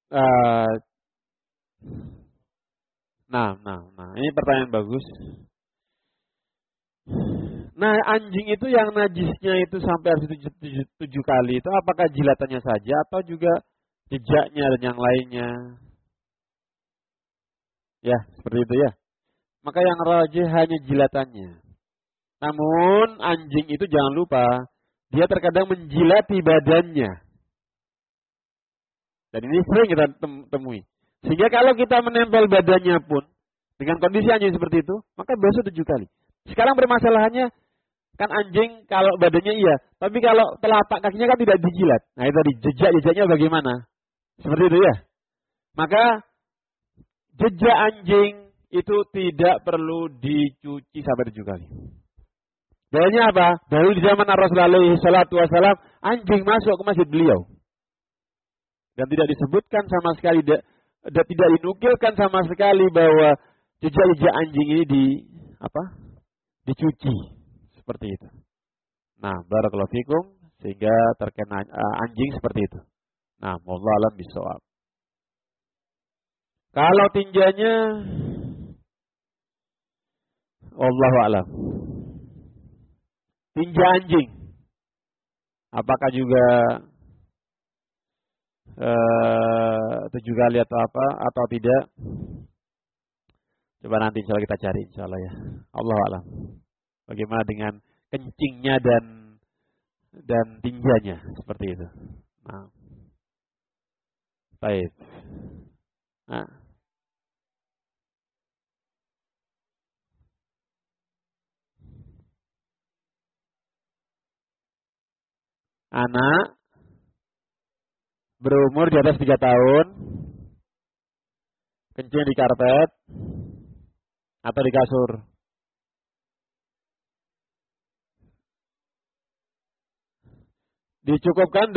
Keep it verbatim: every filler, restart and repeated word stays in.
Uh, nah, nah, nah, ini pertanyaan bagus. Nah, anjing itu yang najisnya itu sampai harus tujuh, tujuh, tujuh kali itu apakah jilatannya saja atau juga jejaknya dan yang lainnya? Ya, seperti itu ya. Maka yang rajih hanya jilatannya. Namun anjing itu jangan lupa, dia terkadang menjilati badannya. Dan ini sering kita temui. Sehingga kalau kita menempel badannya pun, dengan kondisi anjing seperti itu, maka besok tujuh kali. Sekarang permasalahannya, kan anjing kalau badannya iya, tapi kalau telapak kakinya kan tidak dijilat. Nah itu tadi, jejak-jejaknya bagaimana? Seperti itu ya. Maka jejak anjing itu tidak perlu dicuci sampai tujuh kali. Dalilnya apa? Dahulu di zaman Rasulullah alaihi salatu wasalam, anjing masuk ke masjid beliau. Dan tidak disebutkan sama sekali, dan tidak dinukilkan sama sekali bahwa jejak-jejak anjing ini di apa? Dicuci. Seperti itu. Nah, barakallahu fikum, sehingga terkena uh, anjing seperti itu. Nah, wallahu alam bisawab. Kalau tinjanya, wallahu alam. Tinja anjing, apakah juga uh, tujuh kali atau apa atau tidak? Coba nanti insya Allah kita cari insya Allah ya. Allah alam. Bagaimana dengan kencingnya dan dan tinjanya seperti itu. Nah, baik. Nah, anak berumur di atas tiga tahun, kencing di karpet atau di kasur. Dicukupkan